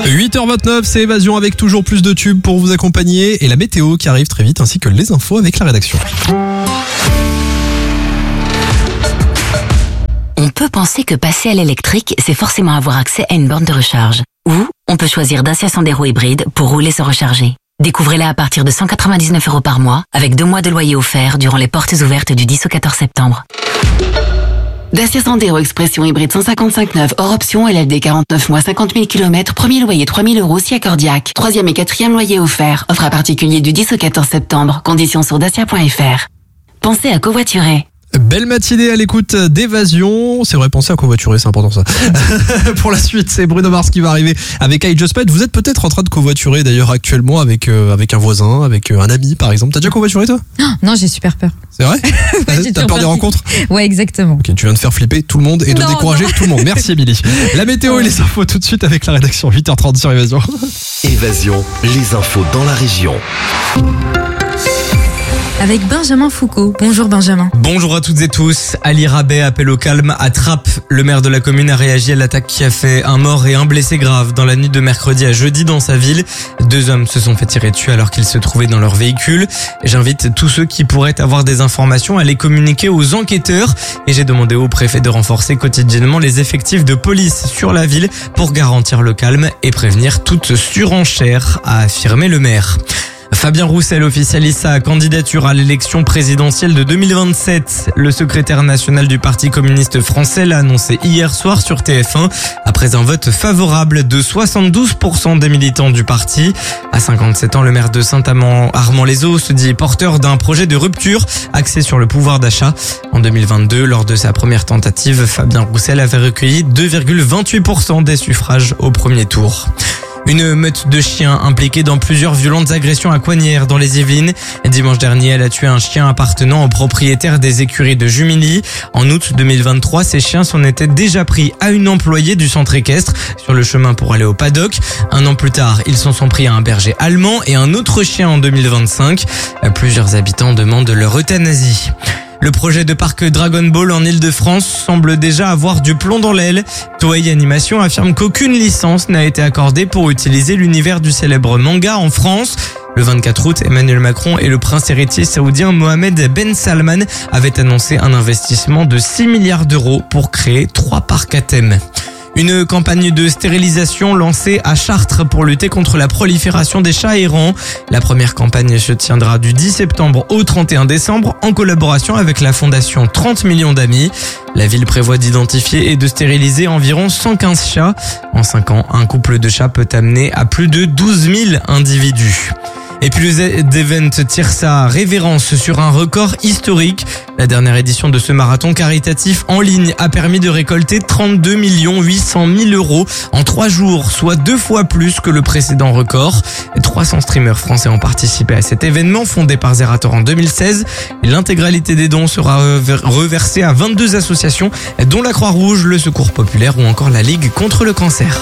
8h29, c'est Évasion avec toujours plus de tubes pour vous accompagner et la météo qui arrive très vite ainsi que les infos avec la rédaction. On peut penser que passer à l'électrique, c'est forcément avoir accès à une borne de recharge. Ou on peut choisir Dacia Sandero hybride pour rouler sans recharger. Découvrez-la à partir de 199 € par mois avec 2 mois de loyer offert durant les portes ouvertes du 10 au 14 septembre. Dacia Sandero Expression hybride 155/9 hors option, LLD 49 mois 50 000 km, premier loyer 3 000 € si accordiaque. 3e et 4e loyer offert. Offre à particulier du 10 au 14 septembre. Conditions sur dacia.fr. Pensez à covoiturer. Belle matinée à l'écoute d'Évasion. C'est vrai, penser à covoiturer, c'est important ça. Pour la suite, c'est Bruno Mars qui va arriver avec I Just Met. Vous êtes peut-être en train de covoiturer d'ailleurs actuellement avec un voisin, avec un ami par exemple. T'as déjà covoituré toi ? Non, j'ai super peur. C'est vrai ? T'as peur des rencontres ? Ouais, exactement. Ok, tu viens de faire flipper tout le monde et de décourager tout le monde. Merci Émilie. La météo et les infos tout de suite avec la rédaction. 8h30 sur Évasion. Évasion, les infos dans la région. Avec Benjamin Foucault. Bonjour Benjamin. Bonjour à toutes et tous. Ali Rabet appelle au calme à Trappes. Le maire de la commune a réagi à l'attaque qui a fait un mort et un blessé grave dans la nuit de mercredi à jeudi dans sa ville. 2 hommes se sont fait tirer dessus alors qu'ils se trouvaient dans leur véhicule. J'invite tous ceux qui pourraient avoir des informations à les communiquer aux enquêteurs. Et j'ai demandé au préfet de renforcer quotidiennement les effectifs de police sur la ville pour garantir le calme et prévenir toute surenchère, a affirmé le maire. Fabien Roussel officialise sa candidature à l'élection présidentielle de 2027. Le secrétaire national du Parti communiste français l'a annoncé hier soir sur TF1 après un vote favorable de 72% des militants du parti. À 57 ans, le maire de Saint-Amand-Armand-les-Eaux se dit porteur d'un projet de rupture axé sur le pouvoir d'achat. En 2022, lors de sa première tentative, Fabien Roussel avait recueilli 2,28% des suffrages au premier tour. Une meute de chiens impliquée dans plusieurs violentes agressions à Coignières dans les Yvelines. Dimanche dernier, elle a tué un chien appartenant au propriétaire des écuries de Jumilly. En août 2023, ces chiens s'en étaient déjà pris à une employée du centre équestre sur le chemin pour aller au paddock. 1 an plus tard, ils s'en sont pris à un berger allemand et un autre chien en 2025. Plusieurs habitants demandent leur euthanasie. Le projet de parc Dragon Ball en Ile-de-France semble déjà avoir du plomb dans l'aile. Toei Animation affirme qu'aucune licence n'a été accordée pour utiliser l'univers du célèbre manga en France. Le 24 août, Emmanuel Macron et le prince héritier saoudien Mohamed Ben Salman avaient annoncé un investissement de 6 milliards d'euros pour créer 3 parcs à thème. Une campagne de stérilisation lancée à Chartres pour lutter contre la prolifération des chats errants. La première campagne se tiendra du 10 septembre au 31 décembre en collaboration avec la fondation 30 millions d'amis. La ville prévoit d'identifier et de stériliser environ 115 chats. En 5 ans, un couple de chats peut amener à plus de 12 000 individus. Et puis le Z-Event tire sa révérence sur un record historique. La dernière édition de ce marathon caritatif en ligne a permis de récolter 32 800 000 € en 3 jours, soit 2 fois plus que le précédent record. 300 streamers français ont participé à cet événement fondé par Zerator en 2016. L'intégralité des dons sera reversée à 22 associations, dont la Croix-Rouge, le Secours Populaire ou encore la Ligue contre le cancer.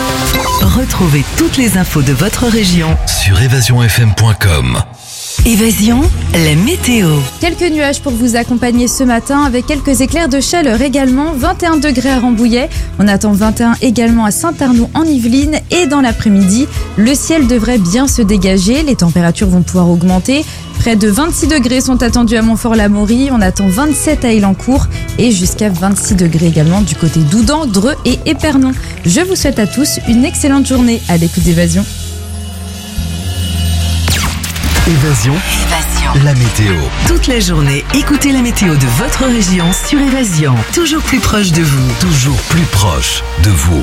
Retrouvez toutes les infos de votre région Sur évasionfm.com. Évasion, la météo. Quelques nuages pour vous accompagner ce matin avec quelques éclairs de chaleur également. 21 degrés à Rambouillet. On attend 21 également à Saint-Arnoux en Yvelines. Et dans l'après-midi, le ciel devrait bien se dégager. Les températures vont pouvoir augmenter. Près de 26 degrés sont attendus à Montfort-l'Amaury. On attend 27 à Élancourt et jusqu'à 26 degrés également du côté d'Oudan, Dreux et Épernon. Je vous souhaite à tous une excellente journée à l'écoute d'Évasion. Évasion, la météo. Toute la journée, écoutez la météo de votre région sur Évasion. Toujours plus proche de vous. Toujours plus proche de vous.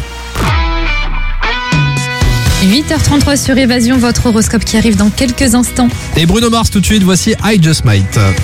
8h33 sur Évasion, votre horoscope qui arrive dans quelques instants. Et Bruno Mars tout de suite, voici I Just Might.